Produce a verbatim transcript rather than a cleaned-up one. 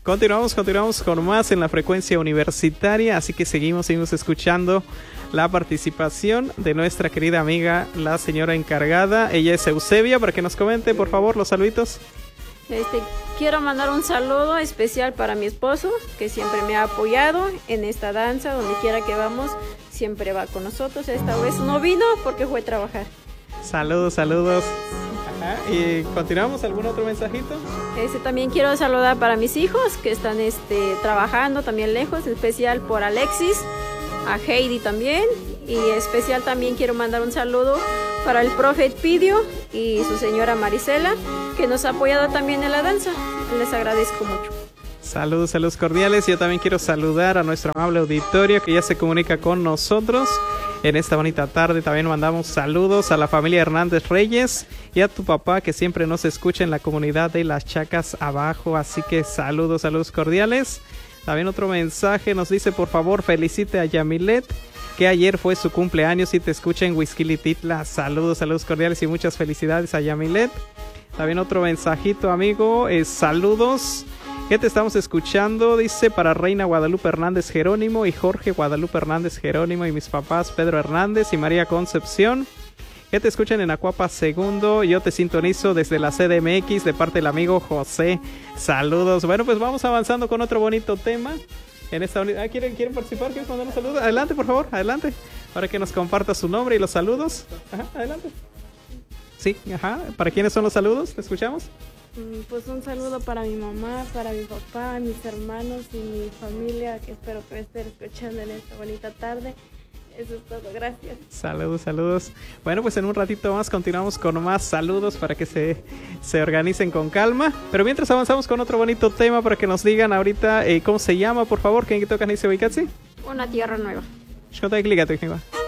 Continuamos, continuamos con más en la frecuencia universitaria, así que seguimos, seguimos escuchando la participación de nuestra querida amiga, la señora encargada. Ella es Eusebia, para que nos comente, por favor, los saluditos. Este, quiero mandar un saludo especial para mi esposo, que siempre me ha apoyado en esta danza, donde quiera que vamos, siempre va con nosotros. Esta vez no vino porque fue a trabajar. Saludos, saludos. Ajá. ¿Y continuamos? ¿Algún otro mensajito? Este, también quiero saludar para mis hijos que están este, trabajando también lejos, especial por Alexis, a Heidi también, y especial también quiero mandar un saludo para el profe Pidio y su señora Marisela, que nos ha apoyado también en la danza. Les agradezco mucho. Saludos, saludos cordiales. Yo también quiero saludar a nuestro amable auditorio que ya se comunica con nosotros en esta bonita tarde. También mandamos saludos a la familia Hernández Reyes y a tu papá, que siempre nos escucha en la comunidad de Las Chacas Abajo. Así que saludos, saludos cordiales. También otro mensaje nos dice: por favor felicite a Yamilet, que ayer fue su cumpleaños y te escucha en Huixquilititla. Saludos, saludos cordiales y muchas felicidades a Yamilet. También otro mensajito, amigo, es saludos, que te estamos escuchando, dice, para Reina Guadalupe Hernández Jerónimo y Jorge Guadalupe Hernández Jerónimo y mis papás Pedro Hernández y María Concepción, que te escuchan en Acuapa Segundo. Yo te sintonizo desde la C D M X de parte del amigo José. Saludos. Bueno, pues vamos avanzando con otro bonito tema. En esta unidad, ah, ¿quieren, ¿quieren participar? ¿Quieren mandar un saludo? Adelante, por favor, adelante. Para que nos comparta su nombre y los saludos. Ajá, adelante. Sí, ajá. ¿Para quiénes son los saludos? ¿Te escuchamos? Pues un saludo para mi mamá, para mi papá, mis hermanos y mi familia, que espero que me estén escuchando en esta bonita tarde. Eso es todo, gracias. Saludos, saludos. Bueno, pues en un ratito más continuamos con más saludos para que se, se organicen con calma. Pero mientras avanzamos con otro bonito tema para que nos digan ahorita eh, cómo se llama, por favor, que tocan ese Una tierra nueva. Shkota y